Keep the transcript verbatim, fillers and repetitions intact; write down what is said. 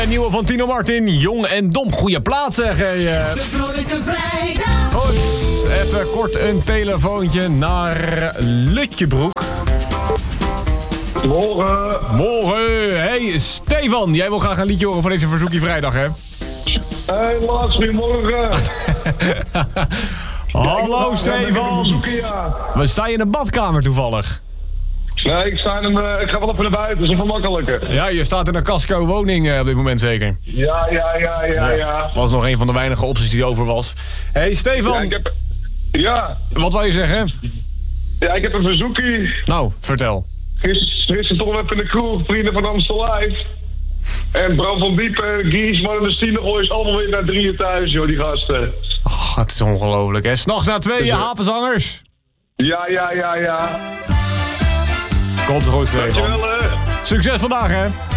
De nieuwe van Tino Martin, Jong en Dom. Goeie plaats zeg. Hey, uh. De Vrolijke Vrijdag. Goed, even kort een telefoontje naar Lutjebroek. Morgen. Morgen. Hey, Stefan. Jij wil graag een liedje horen van deze Verzoekie Vrijdag, hè? Hey, Lars, goedemorgen. Hallo, ja, Stefan. Verzoeken, ja. We staan in de badkamer toevallig. Nee, ik, sta in een, uh, ik ga wel even naar buiten, dat is even makkelijker. Ja, je staat in een casco-woning uh, op dit moment zeker. Ja, ja, ja, ja, ja. Dat was nog een van de weinige opties die over was. Hey, Stefan. Ja, ik heb... Ja. Wat wou je zeggen? Ja, ik heb een verzoekie. Nou, vertel. Gisteren toch even in de kroeg, vrienden van Amstel Live. En Bram van Diepen, Gies, maar de Stine is allemaal weer naar drieën thuis, joh, die gasten. Oh, het is ongelooflijk, hè? S'nachts na tweeën, Ja. havenzangers. Ja, ja, ja, ja. Komt goed, Stefan. Dankjewel, hè. Succes vandaag, hè?